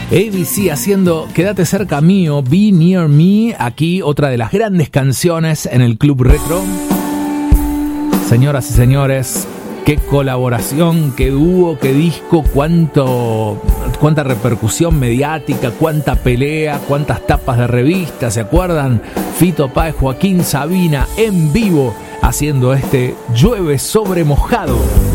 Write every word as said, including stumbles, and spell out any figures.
A B C haciendo Quédate cerca mío, Be Near Me. Aquí otra de las grandes canciones en el Club Retro. Señoras y señores, qué colaboración, qué dúo, qué disco, cuánto, cuánta repercusión mediática, cuánta pelea, cuántas tapas de revistas. ¿Se acuerdan? Fito Páez, Joaquín Sabina en vivo haciendo este Llueve sobre mojado.